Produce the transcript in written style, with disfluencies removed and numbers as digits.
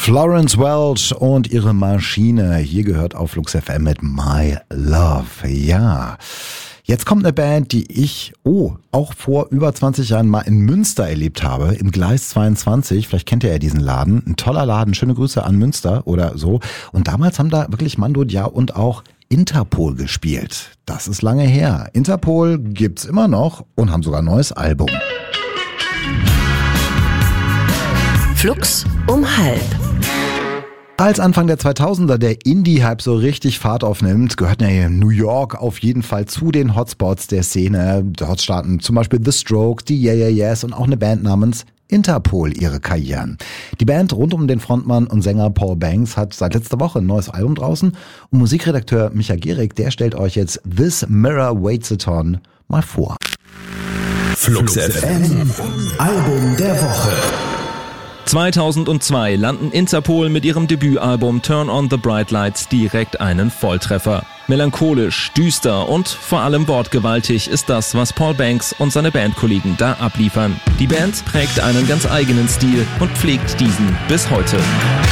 Florence Welch und ihre Maschine. Hier gehört auf Flux FM mit My Love. Ja, jetzt kommt eine Band, die ich auch vor über 20 Jahren mal in Münster erlebt habe, im Gleis 22. Vielleicht kennt ihr ja diesen Laden. Ein toller Laden. Schöne Grüße an Münster oder so. Und damals haben da wirklich Mando Diao und auch Interpol gespielt. Das ist lange her. Interpol gibt's immer noch und haben sogar ein neues Album. Flux um 12:30. Als Anfang der 2000er der Indie-Hype so richtig Fahrt aufnimmt, gehört ja New York auf jeden Fall zu den Hotspots der Szene. Dort starten zum Beispiel The Strokes, die Yeah Yeah Yeahs und auch eine Band namens Interpol ihre Karrieren. Die Band rund um den Frontmann und Sänger Paul Banks hat seit letzter Woche ein neues Album draußen und Musikredakteur Micha Gehrig, der stellt euch jetzt This Mirror Waits a Ton mal vor. Flux FM Album der Woche. 2002 landen Interpol mit ihrem Debütalbum Turn on the Bright Lights direkt einen Volltreffer. Melancholisch, düster und vor allem wortgewaltig ist das, was Paul Banks und seine Bandkollegen da abliefern. Die Band prägt einen ganz eigenen Stil und pflegt diesen bis heute.